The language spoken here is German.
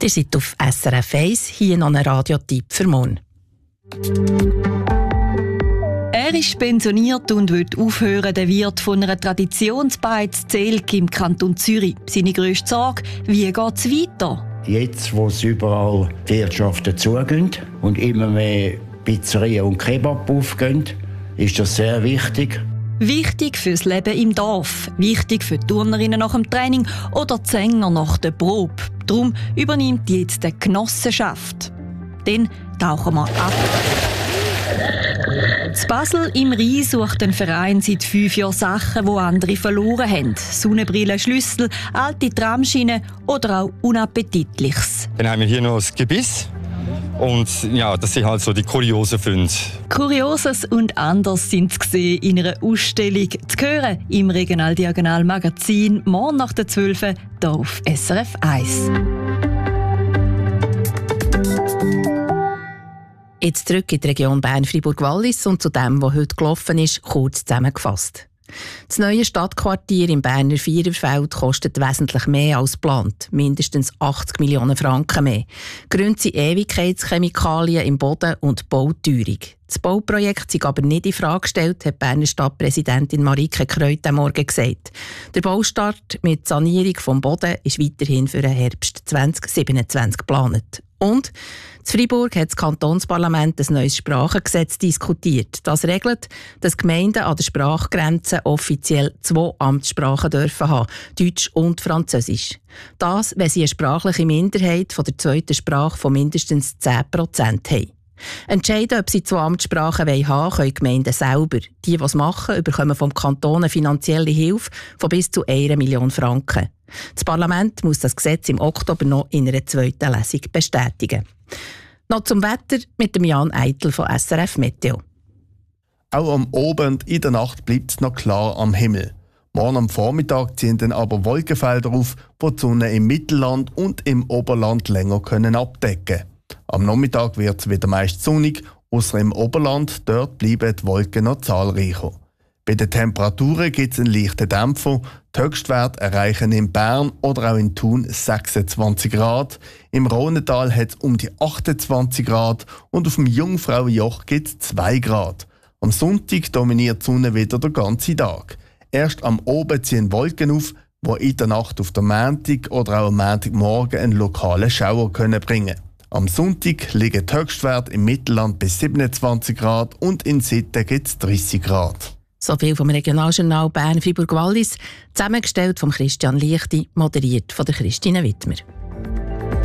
Ihr seid auf SRF 1, hier noch ein Radiotipp für morgen. Er ist pensioniert und will aufhören, der Wirt von einer Traditionsbeiz Zelg im Kanton Zürich. Seine grösste Sorge, wie geht es weiter? Jetzt, wo es überall die Wirtschaft dazugeht und immer mehr Pizzerien und Kebab aufgehen, ist das sehr wichtig. Wichtig fürs Leben im Dorf, wichtig für die Turnerinnen nach dem Training oder die Sänger nach der Probe. Darum übernimmt jetzt die Genossenschaft. Dann tauchen wir ab. In Basel im Rhein sucht ein Verein seit 5 Jahren Sachen, die andere verloren haben. Sonnenbrillen, Schlüssel, alte Tramschienen oder auch Unappetitliches. Dann haben wir hier noch das Gebiss. Und ja, das sind halt so die kuriosen Funde. Kurioses und anders sind sie gesehen in einer Ausstellung zu hören im Regional-Diagonal-Magazin morgen nach der 12 hier auf SRF 1. Jetzt zurück in die Region Bern-Fribourg-Wallis und zu dem, was heute gelaufen ist, kurz zusammengefasst. Das neue Stadtquartier im Berner Viererfeld kostet wesentlich mehr als geplant, mindestens 80 Millionen Franken mehr. Gründe sind Ewigkeitschemikalien im Boden und Bauteuerung. Das Bauprojekt sei aber nicht in Frage gestellt, hat die Berner Stadtpräsidentin Marike Kreut am Morgen gesagt. Der Baustart mit Sanierung vom Boden ist weiterhin für den Herbst 2027 geplant. Und in Freiburg hat das Kantonsparlament ein neues Sprachengesetz diskutiert. Das regelt, dass Gemeinden an der Sprachgrenze offiziell 2 Amtssprachen dürfen haben, Deutsch und Französisch. Das, wenn sie eine sprachliche Minderheit von der zweiten Sprache von mindestens 10% haben. Entscheiden, ob sie 2 Amtssprachen haben wollen, können Gemeinden selber. Die es machen, bekommen vom Kanton eine finanzielle Hilfe von bis zu 1 Million Franken. Das Parlament muss das Gesetz im Oktober noch in einer 2. Lesung bestätigen. Noch zum Wetter mit dem Jan Eitel von SRF Meteo. Auch am Abend in der Nacht bleibt es noch klar am Himmel. Morgen am Vormittag ziehen dann aber Wolkenfelder auf, die die Sonne im Mittelland und im Oberland länger abdecken können. Am Nachmittag wird es wieder meist sonnig, ausser im Oberland, dort bleiben die Wolken noch zahlreicher. Bei den Temperaturen gibt es einen leichten Dämpfer. Die Höchstwerte erreichen in Bern oder auch in Thun 26 Grad. Im Rhonental hat es um die 28 Grad und auf dem Jungfraujoch gibt es 2 Grad. Am Sonntag dominiert die Sonne wieder den ganzen Tag. Erst am Abend ziehen Wolken auf, die in der Nacht auf den Montag oder auch am Montagmorgen einen lokalen Schauer bringen können. Am Sonntag liegen die Höchstwerte im Mittelland bis 27 Grad und in Sitten gibt es 30 Grad. So viel vom Regionaljournal Bern-Fribourg-Wallis, zusammengestellt von Christian Lichti, moderiert von der Christine Wittmer.